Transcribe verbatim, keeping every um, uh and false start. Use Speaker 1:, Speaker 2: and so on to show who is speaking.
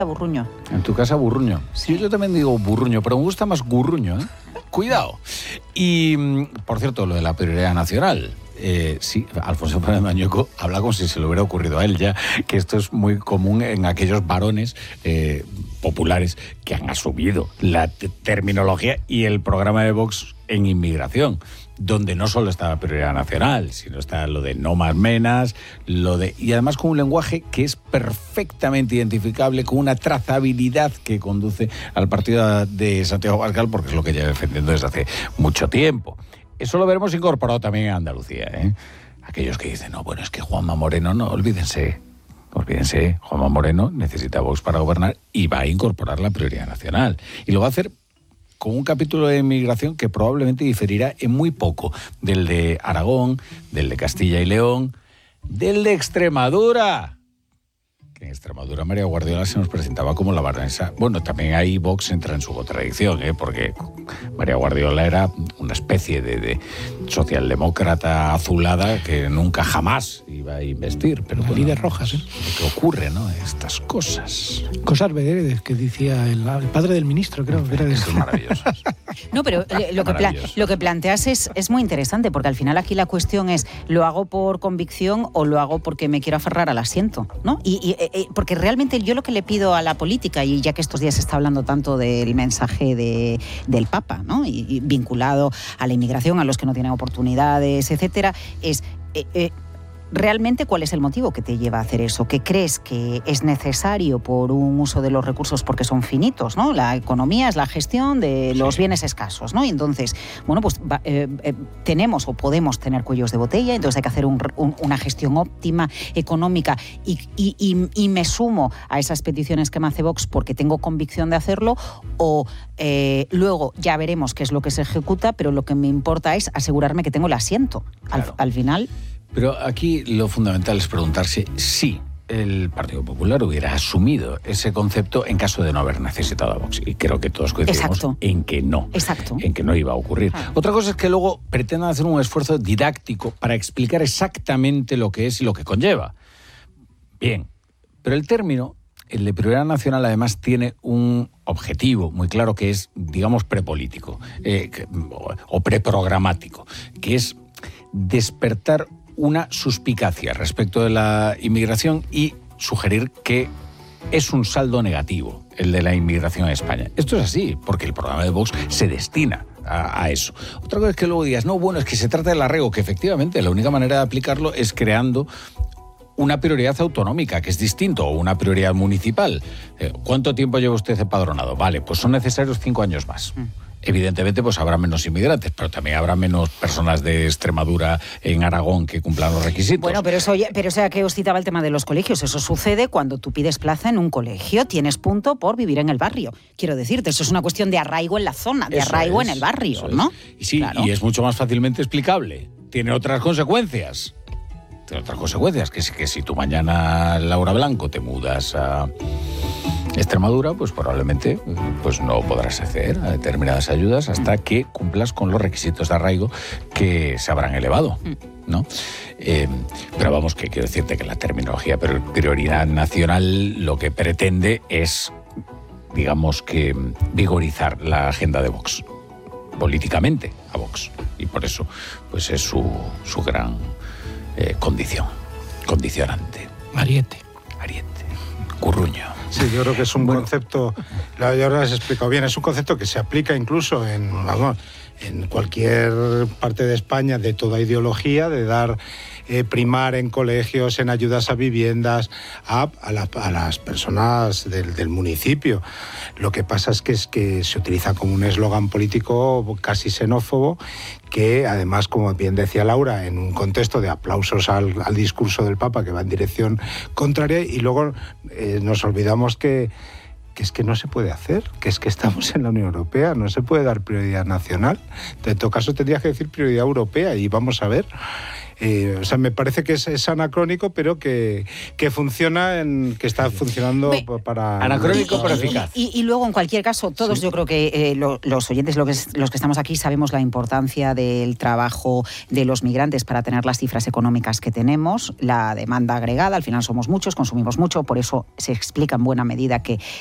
Speaker 1: Burruño.
Speaker 2: En tu casa, Burruño. Sí, yo también digo Burruño, pero me gusta más Gurruño, ¿eh? Cuidado. Y, por cierto, lo de la prioridad nacional. Eh, sí, Alfonso Fernández Mañueco habla como si se le hubiera ocurrido a él ya, que esto es muy común en aquellos varones eh, populares que han asumido la t- terminología y el programa de Vox en inmigración, donde no solo está la prioridad nacional, sino está lo de no más menas, lo de y además con un lenguaje que es perfectamente identificable, con una trazabilidad que conduce al partido de Santiago Abascal, porque es lo que lleva defendiendo desde hace mucho tiempo. Eso lo veremos incorporado también en Andalucía, ¿eh? Aquellos que dicen, no, bueno, es que Juanma Moreno, no, olvídense, olvídense, Juanma Moreno necesita a Vox para gobernar y va a incorporar la prioridad nacional. Y lo va a hacer con un capítulo de inmigración que probablemente diferirá en muy poco del de Aragón, del de Castilla y León, del de Extremadura. Que en Extremadura María Guardiola se nos presentaba como la baronesa. Bueno, también ahí Vox entra en su contradicción, ¿eh? Porque María Guardiola era una especie de, de socialdemócrata azulada que nunca jamás iba a investir. Pero
Speaker 3: bueno, líderes rojas, ¿eh?
Speaker 2: Lo que ocurre, ¿no? Estas cosas.
Speaker 3: Cosas veredes que decía el, el padre del ministro, creo que era de
Speaker 2: eso. Es maravilloso.
Speaker 1: No, pero eh, lo, que pla- lo que planteas es, es muy interesante, porque al final aquí la cuestión es, ¿lo hago por convicción o lo hago porque me quiero aferrar al asiento? ¿No? Y, y eh, porque realmente yo lo que le pido a la política, y ya que estos días se está hablando tanto del mensaje de, del Papa, ¿no? Y, y vinculado a la inmigración, a los que no tienen oportunidades, etcétera, es... Eh, eh, ¿realmente cuál es el motivo que te lleva a hacer eso? ¿Qué crees que es necesario por un uso de los recursos porque son finitos, ¿no? La economía es la gestión de los sí. bienes escasos, ¿no? Y entonces, bueno, pues eh, eh, tenemos o podemos tener cuellos de botella, entonces hay que hacer un, un, una gestión óptima, económica, y, y, y, y me sumo a esas peticiones que me hace Vox porque tengo convicción de hacerlo, o eh, luego ya veremos qué es lo que se ejecuta, pero lo que me importa es asegurarme que tengo el asiento. Claro. Al, al final...
Speaker 2: Pero aquí lo fundamental es preguntarse si el Partido Popular hubiera asumido ese concepto en caso de no haber necesitado a Vox. Y creo que todos coincidimos Exacto. en que no.
Speaker 1: Exacto.
Speaker 2: En que no iba a ocurrir. Ah. Otra cosa es que luego pretendan hacer un esfuerzo didáctico para explicar exactamente lo que es y lo que conlleva. Bien, pero el término, el de prioridad nacional, además tiene un objetivo muy claro que es, digamos, prepolítico eh, o preprogramático, que es despertar una suspicacia respecto de la inmigración y sugerir que es un saldo negativo el de la inmigración en España. Esto es así, porque el programa de Vox se destina a, a eso. Otra cosa es que luego digas, no, bueno, es que se trata del arraigo, que efectivamente la única manera de aplicarlo es creando una prioridad autonómica, que es distinto, o una prioridad municipal. ¿Cuánto tiempo lleva usted empadronado? Vale, pues son necesarios cinco años más. Mm. Evidentemente, pues habrá menos inmigrantes, pero también habrá menos personas de Extremadura en Aragón que cumplan los requisitos.
Speaker 1: Bueno, pero eso, pero o sea, que os citaba el tema de los colegios. Eso sucede cuando tú pides plaza en un colegio, tienes punto por vivir en el barrio. Quiero decirte, eso es una cuestión de arraigo en la zona, de eso arraigo es, en el barrio, ¿no?
Speaker 2: Y sí, claro. Y es mucho más fácilmente explicable. Tiene otras consecuencias. Tiene otras consecuencias, que es que si tú mañana, Laura Blanco, te mudas a Extremadura, pues probablemente pues no podrás acceder a determinadas ayudas hasta que cumplas con los requisitos de arraigo que se habrán elevado, ¿no? Eh, pero vamos, que quiero decirte que la terminología prioridad nacional lo que pretende es, digamos que, vigorizar la agenda de Vox, políticamente a Vox, y por eso pues es su, su gran eh, condición, condicionante.
Speaker 3: Ariete.
Speaker 2: Ariete. Curruño.
Speaker 4: Sí, yo creo que es un bueno. concepto, yo ahora les he explicado bien, es un concepto que se aplica incluso en, vamos, en cualquier parte de España de toda ideología, de dar eh, primar en colegios, en ayudas a viviendas, a, a, la, a las personas del, del municipio. Lo que pasa es que, es que se utiliza como un eslogan político casi xenófobo, que además, como bien decía Laura, en un contexto de aplausos al, al discurso del Papa, que va en dirección contraria, y luego eh, nos olvidamos que, que es que no se puede hacer, que es que estamos en la Unión Europea, no se puede dar prioridad nacional. En todo caso tendrías que decir prioridad europea, y vamos a ver. Eh, o sea, me parece que es, es anacrónico, pero que, que funciona, en, que está funcionando
Speaker 1: Be,
Speaker 4: para...
Speaker 2: Anacrónico,
Speaker 1: y,
Speaker 2: pero
Speaker 1: y,
Speaker 2: eficaz.
Speaker 1: Y, y, y luego, en cualquier caso, todos sí. yo creo que eh, lo, los oyentes, lo que es, los que estamos aquí, sabemos la importancia del trabajo de los migrantes para tener las cifras económicas que tenemos, la demanda agregada, al final somos muchos, consumimos mucho, por eso se explica en buena medida que